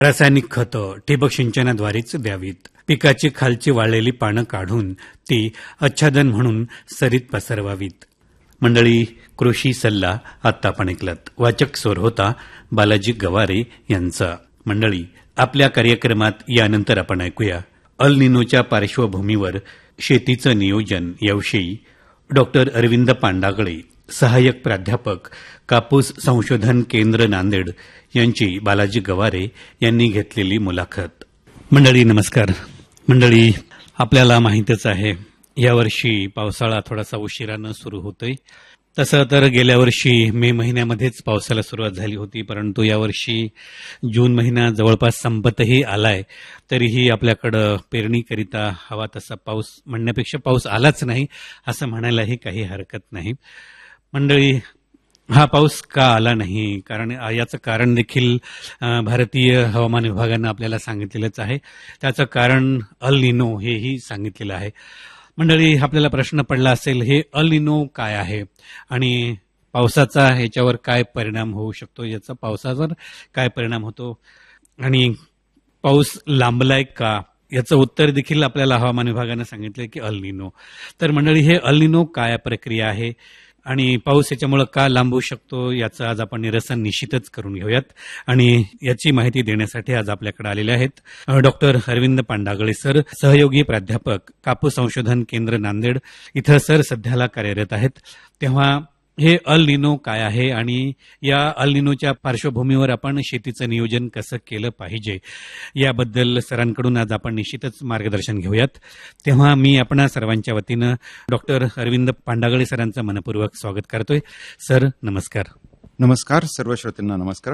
रासायनिक खतं ठिबक सिंचनाद्वारेच द्यावीत. पिकाची खालची वाळलेली पानं काढून ती आच्छादन म्हणून सरीत पसरवावीत. मंडळी, कृषी सल्ला आत्ता आपण ऐकलात. वाचक स्वर होता बालाजी गवारे यांचा. मंडळी, आपल्या कार्यक्रमात यानंतर आपण ऐकूया अल निनोच्या पार्श्वभूमीवर शेतीचं नियोजन याविषयी डॉक्टर अरविंद पांडागळे, सहाय्यक प्राध्यापक, कापूस संशोधन केंद्र, नांदेड यांची बालाजी गवारे यांनी घेतलेली मुलाखत. मंडळी नमस्कार. मंडळी, आपल्याला माहितच आहे यावर्षी पावसाळा थोडासा उशिरानं सुरू होतोय. तसं तर गेल्या वर्षी मे महिन्यामध्येच पावसाला सुरुवात झाली होती, परंतु यावर्षी जून महिना जवळपास संपतही आलाय, तरीही आपल्याकडं पेरणीकरिता हवा तसा पाऊस म्हणण्यापेक्षा पाऊस आलाच नाही असं म्हणायलाही काही हरकत नाही. मंडळी, हा पाऊस का आला नाही, कारण याचं कारण देखील भारतीय हवामान विभागानं आपल्याला सांगितलेलंच आहे. त्याचं कारण अल निनो हेही सांगितलेलं आहे. मंडळी, आपल्याला प्रश्न पडला असेल, हे अल निनो काय आहे आणि पावसाचा ह्याच्यावर काय परिणाम होऊ शकतो, याचा पावसावर काय परिणाम होतो आणि पाऊस लांबलाय का, याचं उत्तर देखील आपल्याला हवामान विभागानं सांगितलंय की अल निनो. तर मंडळी, हे अल निनो काय प्रक्रिया आहे आणि पाऊस याच्यामुळे का लांबू शकतो याचं आज आपण निरसन निश्चितच करून घेऊयात. आणि याची माहिती देण्यासाठी आज आपल्याकडे आलेले आहेत डॉक्टर अरविंद पांडागळे सर, सहयोगी प्राध्यापक, कापूस संशोधन केंद्र, नांदेड इथं सर सध्याला कार्यरत आहेत. तेव्हा हे अल निनो काय आहे आणि या अल निनोच्या पार्श्वभूमीवर आपण शेतीचं नियोजन कसं केलं पाहिजे याबद्दल सरांकडून आज आपण निश्चितच मार्गदर्शन घेऊयात. तेव्हा मी आपणा सर्वांच्या वतीनं डॉक्टर अरविंद पांडागळे सरांचं मनपूर्वक स्वागत करतोय. सर नमस्कार. नमस्कार, सर्व श्रोत्यांना नमस्कार.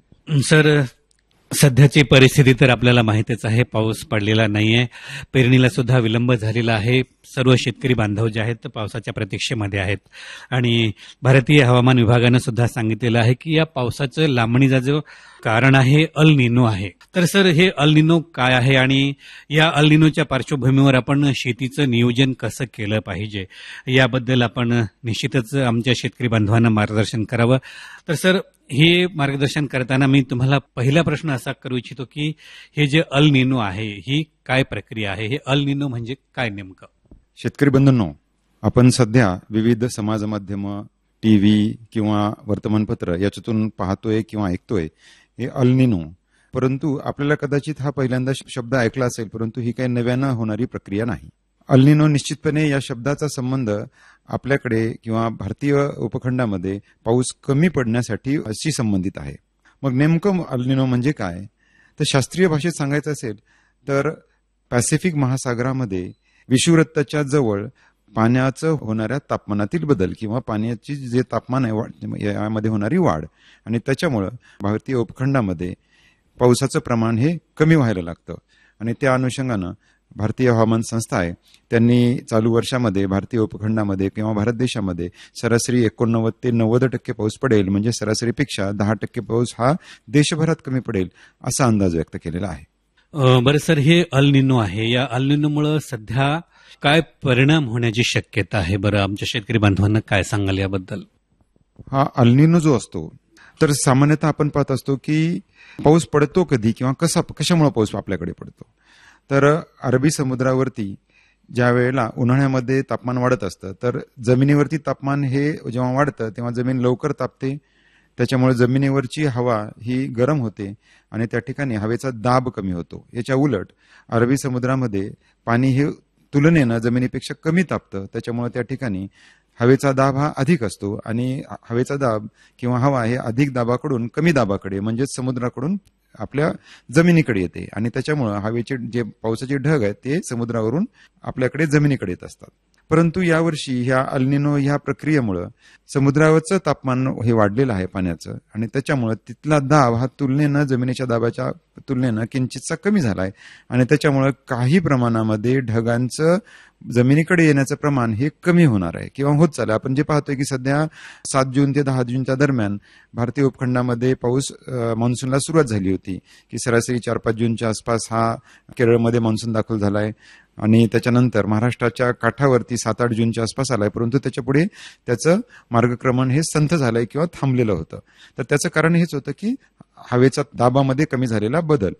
सर, सध्याची परिस्थिती तर आपल्याला माहितीच आहे, पाऊस पडलेला नाहीये, पेरणीला सुद्धा विलंब झालेला आहे. सर्व शेतकरी बांधव जे आहेत पावसाच्या प्रतीक्षेमध्ये आहेत आणि भारतीय हवामान विभागानं सुद्धा सांगितलेलं आहे की या पावसाचं लांबणीचं जो कारण आहे अल निनो आहे. तर सर, हे अल निनो काय आहे आणि या अल निनोच्या पार्श्वभूमीवर आपण शेतीचं नियोजन कसं केलं पाहिजे याबद्दल आपण निश्चितच आमच्या शेतकरी बांधवांना मार्गदर्शन करावं. तर सर, हे मार्गदर्शन करताना मी तुम्हाला पहिला प्रश्न असा करू इच्छितो की हे जे अल निनो आहे ही काय प्रक्रिया आहे, हे अल निनो म्हणजे काय नेमकं? शेतकरी बंधूंनो, आपण सध्या विविध समाज माध्यम, टीव्ही किंवा वर्तमानपत्र याच्यातून पाहतोय किंवा ऐकतोय हे अल निनो. परंतु आपल्याला कदाचित हा पहिल्यांदा शब्द ऐकला असेल, परंतु ही काही नव्यानं होणारी प्रक्रिया नाही. अल निनो निश्चितपणे या शब्दाचा संबंध आपल्याकडे किंवा भारतीय उपखंडामध्ये पाऊस कमी पडण्यासाठी अशी संबंधित आहे. मग नेमकं अल निनो म्हणजे काय, तर शास्त्रीय भाषेत सांगायचं असेल तर पॅसिफिक महासागरामध्ये विषुववृत्ताच्या जवळ पाण्याचं होणाऱ्या तापमानातील बदल किंवा पाण्याची जे तापमान आहे यामध्ये होणारी वाढ आणि त्याच्यामुळं भारतीय उपखंडामध्ये पावसाचं प्रमाण हे कमी व्हायला लागतं. आणि त्या अनुषंगानं भारतीय हवामान संस्था आहे, त्यांनी चालू वर्षामध्ये भारतीय उपखंडामध्ये किंवा भारत देशामध्ये सरासरी 89 ते 90% पाऊस पडेल, म्हणजे सरासरीपेक्षा 10% पाऊस हा देशभरात कमी पडेल असा अंदाज व्यक्त केलेला आहे. बरं सर, हे अल निनो आहे, या अल निनोमुळे सध्या काय परिणाम होण्याची शक्यता आहे? बरं, आमच्या शेतकरी बांधवांना काय सांगाल याबद्दल? हा अल निनो जो असतो तर सामान्यतः आपण पाहत असतो की पाऊस पडतो कधी किंवा कशामुळे पाऊस आपल्याकडे पडतो. तर अरबी समुद्रावरती ज्या वेळेला उन्हाळ्यामध्ये तापमान वाढत असतं तर जमिनीवरती तापमान हे जेव्हा वाढतं तेव्हा जमीन लवकर तापते, त्याच्यामुळे जमिनीवरची हवा ही गरम होते आणि त्या ठिकाणी हवेचा दाब कमी होतो. याच्या उलट अरबी समुद्रामध्ये पाणी हे तुलनेनं जमिनीपेक्षा कमी तापतं, त्याच्यामुळे त्या ठिकाणी हवेचा दाब हा अधिक असतो आणि हवेचा दाब किंवा हवा हे अधिक दाबाकडून कमी दाबाकडे म्हणजेच समुद्राकडून आपल्या जमिनीकडे येते आणि त्याच्यामुळे हवेचे जे पावसाचे ढग आहेत ते समुद्रावरून आपल्याकडे जमिनीकडे येत असतात. परंतु यावर्षी ह्या अल निनो ह्या प्रक्रियेमुळे समुद्रावरचं तापमान हे वाढलेलं आहे पाण्याचं आणि त्याच्यामुळे तिथला दाब हा तुलनेनं जमिनीच्या दाबाच्या तुलनेनं किंचितसा कमी झालाय आणि त्याच्यामुळे काही प्रमाणामध्ये ढगांचं जमिनीकडे येण्याचं प्रमाण हे कमी होणार आहे किंवा होत चाललं. आपण जे पाहतोय की सध्या 7 जून ते 10 जूनच्या दरम्यान भारतीय उपखंडामध्ये पाऊस मान्सूनला सुरुवात झाली होती की सरासरी 4-5 जूनच्या आसपास हा केरळमध्ये मान्सून दाखल झालाय आणि त्याच्यानंतर महाराष्ट्राच्या काठावरती 7-8 जूनच्या आसपास आलाय, परंतु त्याच्या पुढे त्याचं मार्गक्रमण हे संथ झालंय किंवा थांबलेलं होतं. तर त्याचं कारण हेच होतं की हवेचा दाबामध्ये कमी झालेला बदल